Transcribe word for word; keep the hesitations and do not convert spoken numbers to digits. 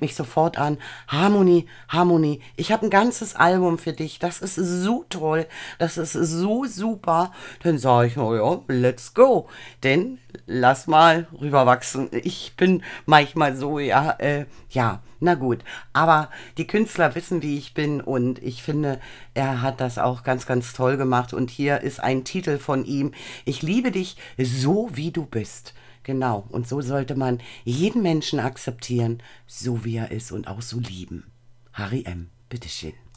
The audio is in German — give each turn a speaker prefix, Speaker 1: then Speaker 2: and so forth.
Speaker 1: mich sofort an, Harmony, Harmony, ich habe ein ganzes Album für dich, das ist so toll, das ist so super. Dann sage ich, oh ja, let's go. Denn lass mal rüberwachsen. Ich bin manchmal so, ja, äh, ja, na gut. Aber die Künstler wissen, wie ich bin und ich finde, er hat das auch ganz, ganz toll gemacht. Und hier ist ein Titel von ihm. Ich liebe dich so, wie du bist. Genau. Und so sollte man jeden Menschen akzeptieren, so wie er ist und auch so lieben. Harry M. Bitteschön.